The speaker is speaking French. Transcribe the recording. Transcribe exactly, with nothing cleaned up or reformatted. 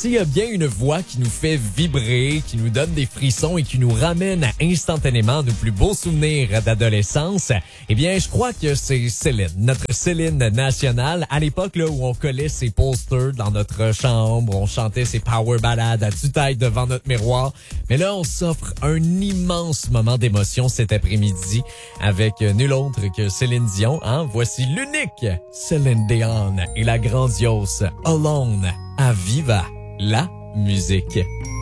s'il y a bien une voix qui nous fait vibrer, qui nous donne des frissons et qui nous ramène instantanément nos plus beaux souvenirs d'adolescence, eh bien, je crois que c'est Céline, notre Céline nationale. À l'époque là où on collait ses posters dans notre chambre, on chantait ses power ballades à tue-tête devant notre miroir. Mais là, on s'offre un immense moment d'émotion cet après-midi avec nul autre que Céline Dion. Hein? Voici l'unique Céline Dion et la grandiose Alone à Viva la musique.